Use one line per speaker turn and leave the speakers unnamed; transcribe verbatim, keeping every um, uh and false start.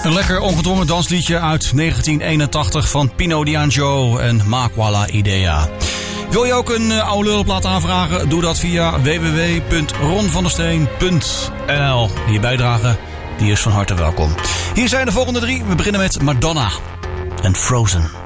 Een lekker ongedwongen dansliedje uit negentien eenentachtig van Pino D'Angio en Makwala Idea. Wil je ook een uh, oude lullenplaat aanvragen? Doe dat via w w w punt ron van der steen punt n l. Je bijdrage die is van harte welkom. Hier zijn de volgende drie. We beginnen met Madonna en Frozen.